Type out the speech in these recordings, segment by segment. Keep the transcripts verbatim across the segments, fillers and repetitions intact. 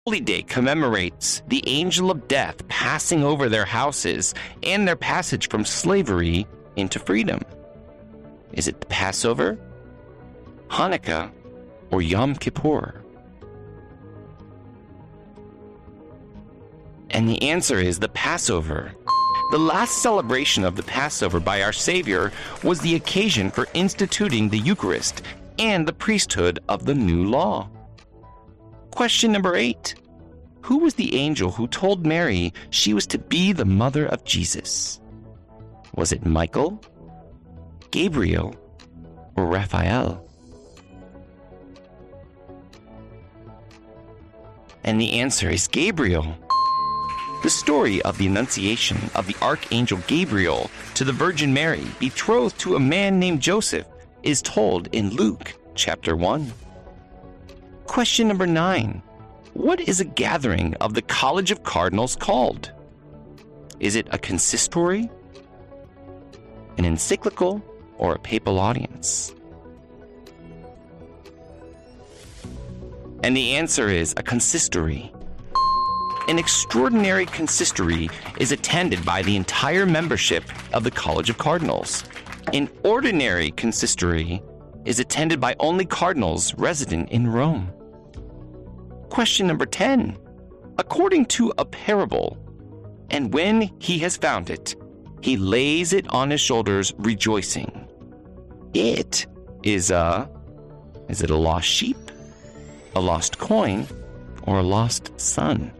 Holy Day commemorates the angel of death passing over their houses and their passage from slavery into freedom. Is it the Passover, Hanukkah, or Yom Kippur? And the answer is the Passover. The last celebration of the Passover by our Savior was the occasion for instituting the Eucharist and the priesthood of the new law. Question number eight. Who was the angel who told Mary she was to be the mother of Jesus? Was it Michael, Gabriel, or Raphael? And the answer is Gabriel. The story of the Annunciation of the Archangel Gabriel to the Virgin Mary, betrothed to a man named Joseph, is told in Luke chapter one. Question number nine. What is a gathering of the College of Cardinals called? Is it a consistory, an encyclical, or a papal audience? And the answer is a consistory. An extraordinary consistory is attended by the entire membership of the College of Cardinals. An ordinary consistory is attended by only cardinals resident in Rome. Question number ten. According to a parable, and when he has found it, he lays it on his shoulders rejoicing. It is a, is it a lost sheep, a lost coin, or a lost son?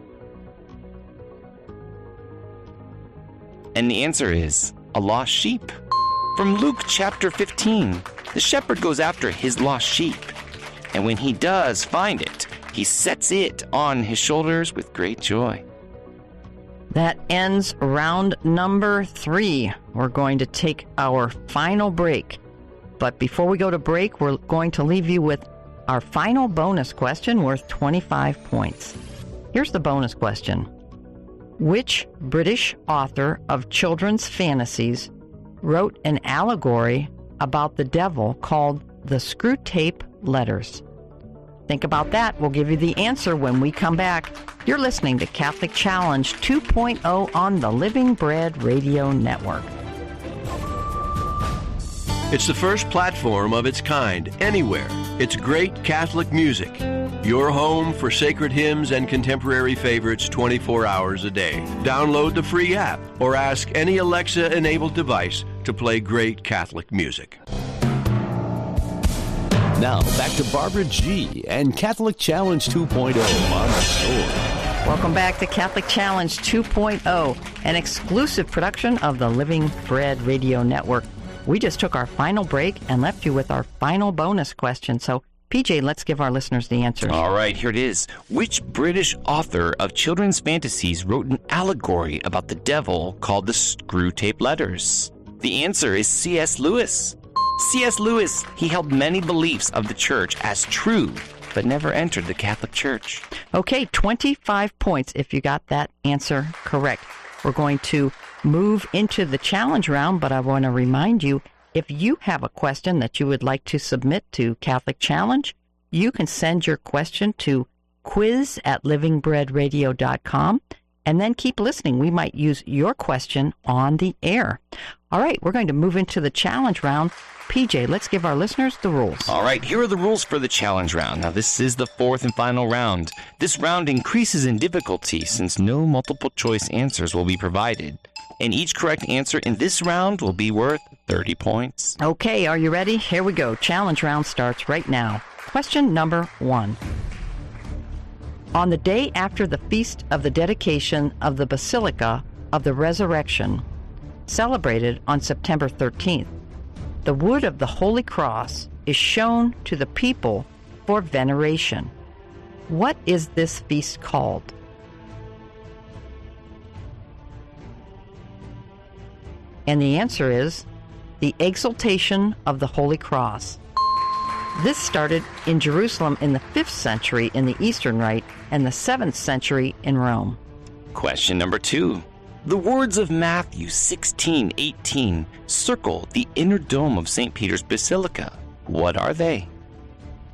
And the answer is a lost sheep. From Luke chapter fifteen, the shepherd goes after his lost sheep, and when he does find it, he sets it on his shoulders with great joy. That ends round number three. We're going to take our final break. But before we go to break, we're going to leave you with our final bonus question worth twenty-five points. Here's the bonus question. Which British author of children's fantasies wrote an allegory about the devil called The Screwtape Letters? Think about that. We'll give you the answer when we come back. You're listening to Catholic Challenge two point oh on the Living Bread Radio Network. It's the first platform of its kind anywhere. It's great Catholic music. Your home for sacred hymns and contemporary favorites twenty-four hours a day. Download the free app or ask any Alexa-enabled device to play great Catholic music. Now, back to Barbara G. and Catholic Challenge two point oh on the Sword. Welcome back to Catholic Challenge two point oh, an exclusive production of the Living Bread Radio Network. We just took our final break and left you with our final bonus question. So, P J, let's give our listeners the answers. All right, here it is. Which British author of children's fantasies wrote an allegory about the devil called The Screwtape Letters? The answer is C S Lewis. C S Lewis, he held many beliefs of the church as true, but never entered the Catholic Church. Okay, twenty-five points if you got that answer correct. We're going to move into the challenge round, but I want to remind you, if you have a question that you would like to submit to Catholic Challenge, you can send your question to quiz at living bread radio dot com, and then keep listening. We might use your question on the air. All right, we're going to move into the challenge round. P J, let's give our listeners the rules. All right, here are the rules for the challenge round. Now, this is the fourth and final round. This round increases in difficulty since no multiple choice answers will be provided. And each correct answer in this round will be worth thirty points. Okay, are you ready? Here we go. Challenge round starts right now. Question number one. On the day after the feast of the dedication of the Basilica of the Resurrection, celebrated on September thirteenth, the wood of the Holy Cross is shown to the people for veneration. What is this feast called? And the answer is the Exaltation of the Holy Cross. This started in Jerusalem in the fifth century in the Eastern Rite and the seventh century in Rome. Question number two. The words of Matthew sixteen eighteen circle the inner dome of Saint Peter's Basilica. What are they?